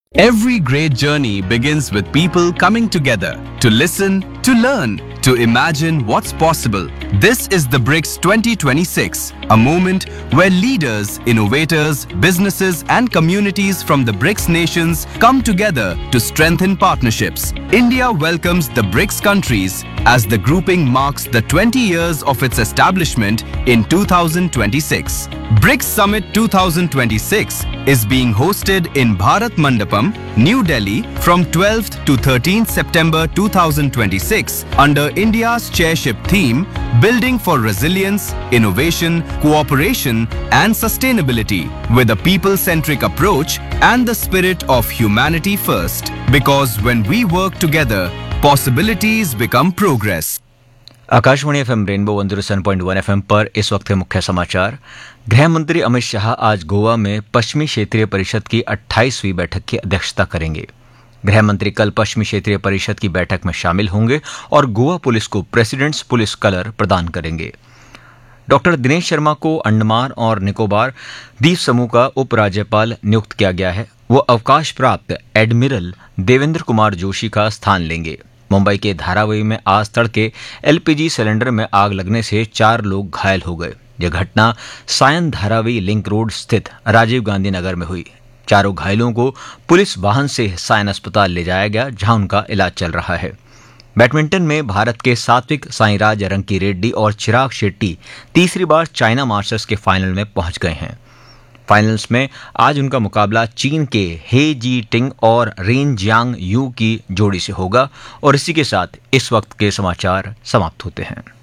Every great journey begins with people coming together to listen, to learn, to imagine what's possible. This is the BRICS 2026, a moment where leaders, innovators, businesses and communities from the BRICS nations come together to strengthen partnerships. India welcomes the BRICS countries as the grouping marks the 20 years of its establishment in 2026. BRICS Summit 2026 is being hosted in Bharat Mandapam, New Delhi from 12th to 13th September 2026 under India's chairship theme Building for Resilience, Innovation, Cooperation and Sustainability with a people-centric approach and the spirit of humanity first. Because when we work together, possibilities become progress. Akashvani FM rainbow 107.1 FM पर इस वक्त के मुख्य समाचार। गृह मंत्री अमित शाह आज गोवा में पश्चिमी क्षेत्रीय परिषद की 28वीं बैठक की अध्यक्षता करेंगे। गृह मंत्री कल पश्चिमी क्षेत्रीय परिषद की बैठक में शामिल होंगे और गोवा पुलिस को प्रेसिडेंट्स पुलिस कलर प्रदान करेंगे। डॉक्टर दिनेश शर्मा को अंडमान और निकोबार द्वीप समूह का उपराज्यपाल नियुक्त किया गया है। वो अवकाश प्राप्त एडमिरल देवेंद्र कुमार जोशी का स्थान लेंगे। मुंबई के धारावी में आज तड़के एलपीजी सिलेंडर में आग लगने से 4 लोग घायल हो गए। यह घटना सायन धारावी लिंक रोड स्थित राजीव गांधी नगर में हुई। चारों घायलों को पुलिस वाहन से सायन अस्पताल ले जाया गया, जहां उनका इलाज चल रहा है। बैडमिंटन में भारत के सात्विक साईराज रंकी रेड्डी और चिराग शेट्टी तीसरी बार चाइना मास्टर्स के फाइनल में पहुंच गए हैं। फाइनल्स में आज उनका मुकाबला चीन के हे जी टिंग और रेन जियांग यू की जोड़ी से होगा। और इसी के साथ इस वक्त के समाचार समाप्त होते हैं।